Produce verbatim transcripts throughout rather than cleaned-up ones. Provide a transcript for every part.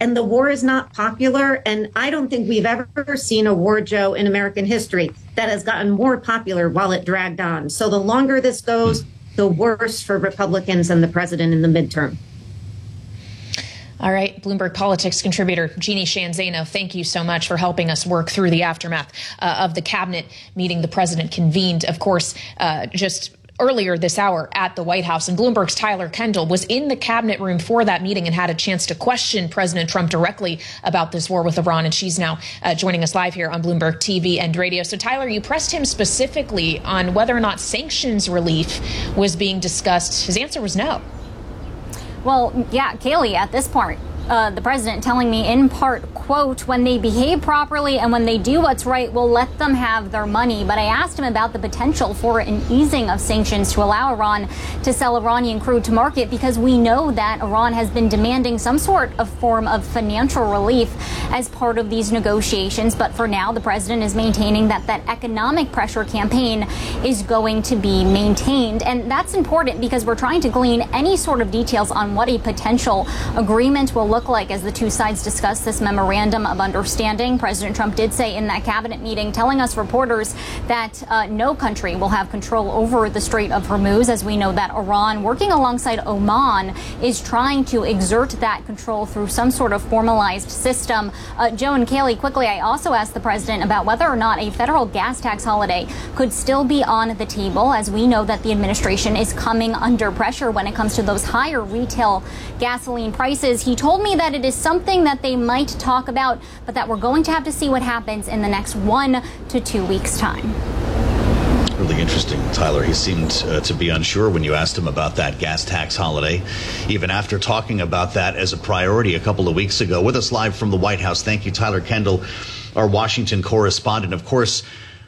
And the war is not popular. And I don't think we've ever seen a war, Joe, in American history that has gotten more popular while it dragged on. So the longer this goes, the worse for Republicans and the president in the midterm. All right, Bloomberg Politics contributor Jeannie Sheehan Zaino, thank you so much for helping us work through the aftermath uh, of the cabinet meeting the president convened, of course, uh, just earlier this hour at the White House. And Bloomberg's Tyler Kendall was in the cabinet room for that meeting and had a chance to question President Trump directly about this war with Iran. And she's now uh, joining us live here on Bloomberg T V and radio. So, Tyler, you pressed him specifically on whether or not sanctions relief was being discussed. His answer was no. Well, yeah, Kayleigh, at this point, uh, the president telling me in part, quote, when they behave properly and when they do what's right, we'll let them have their money. But I asked him about the potential for an easing of sanctions to allow Iran to sell Iranian crude to market, because we know that Iran has been demanding some sort of form of financial relief as part of these negotiations. But for now, the president is maintaining that that economic pressure campaign is going to be maintained. And that's important because we're trying to glean any sort of details on what a potential agreement will look like as the two sides discuss this memorandum of understanding. President Trump did say in that cabinet meeting, telling us reporters that uh, no country will have control over the Strait of Hormuz, as we know that Iran, working alongside Oman, is trying to exert that control through some sort of formalized system. Uh, Joe and Kayleigh, quickly, I also asked the president about whether or not a federal gas tax holiday could still be on the table, as we know that the administration is coming under pressure when it comes to those higher retail gasoline prices. He told me that it is something that they might talk about, but that we're going to have to see what happens in the next one to two weeks' time. Really interesting, Tyler. He seemed uh, to be unsure when you asked him about that gas tax holiday, even after talking about that as a priority a couple of weeks ago. With us live from the White House, thank you, Tyler Kendall, our Washington correspondent. Of course,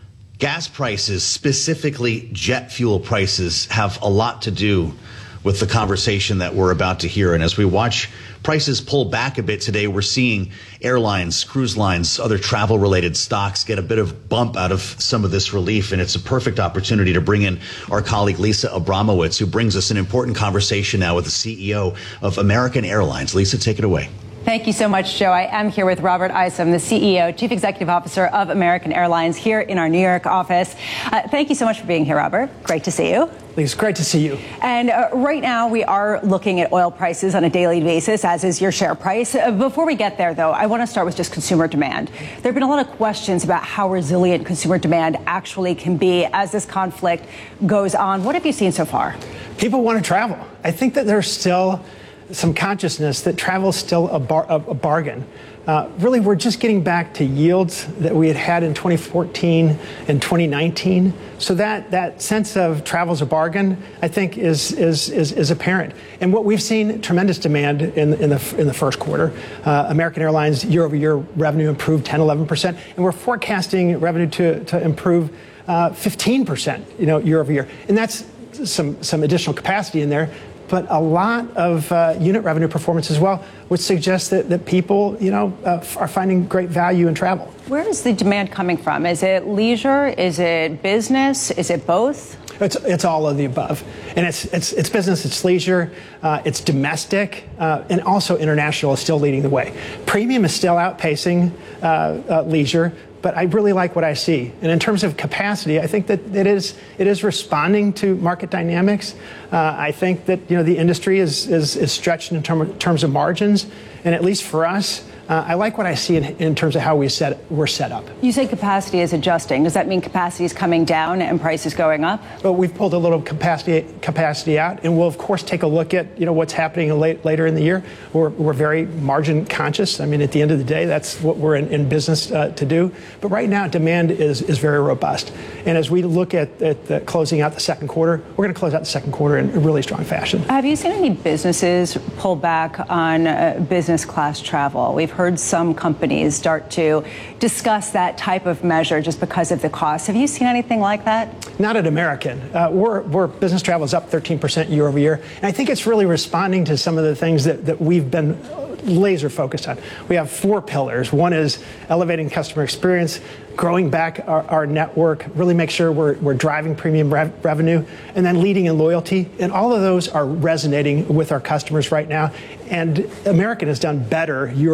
gas prices, specifically jet fuel prices, have a lot to do with the conversation that we're about to hear. And as we watch prices pull back a bit today, we're seeing airlines, cruise lines, other travel-related stocks get a bit of bump out of some of this relief. And it's a perfect opportunity to bring in our colleague Lisa Abramowitz, who brings us an important conversation now with the C E O of American Airlines. Lisa, take it away. Thank you so much, Joe. I am here with Robert Isom, the C E O, Chief Executive Officer of American Airlines, here in our New York office. Uh, thank you so much for being here, Robert. Great to see you. It's great to see you. And uh, right now, we are looking at oil prices on a daily basis, as is your share price. Uh, before we get there, though, I want to start with just consumer demand. There have been a lot of questions about how resilient consumer demand actually can be as this conflict goes on. What have you seen so far? People want to travel. I think that there's still some consciousness that travel is still a, bar, a, a bargain. Uh, really, we're just getting back to yields that we had had in twenty fourteen and twenty nineteen. So that that sense of travel is a bargain, I think, is is is, is apparent. And what we've seen, tremendous demand in in the in the first quarter. Uh, American Airlines year-over-year revenue improved ten, eleven percent, and we're forecasting revenue to to improve uh, fifteen percent, you know, year-over-year. And that's some some additional capacity in there, but a lot of uh, unit revenue performance as well, which suggests that, that people, you know, uh, are finding great value in travel. Where is the demand coming from? Is it leisure? Is it business? Is it both? It's it's all of the above, and it's it's it's business, it's leisure, uh, it's domestic, uh, and also international is still leading the way. Premium is still outpacing uh, uh, leisure. But I really like what I see. And in terms of capacity, I think that it is it is responding to market dynamics. Uh, I think that, you know, the industry is is, is stretched in term, terms of margins, and at least for us, uh, I like what I see in, in terms of how we set we're set up. You say capacity is adjusting. Does that mean capacity is coming down and prices going up? But we've pulled a little capacity capacity out, and we'll of course take a look at, you know, what's happening late, later in the year. We're we're very margin conscious. I mean, at the end of the day, that's what we're in, in business uh, to do. But right now, demand is is very robust. And as we look at, at the closing out the second quarter, we're going to close out the second quarter in a really strong fashion. Have you seen any businesses pull back on uh, business class travel? We've heard some companies start to discuss that type of measure just because of the cost. Have you seen anything like that? Not at American. Uh, we're, we're business travel is up thirteen percent year over year. And I think it's really responding to some of the things that, that we've been laser focused on. We have four pillars. One is elevating customer experience, growing back our, our network, really make sure we're, we're driving premium rev- revenue, and then leading in loyalty. And all of those are resonating with our customers right now. And American has done better year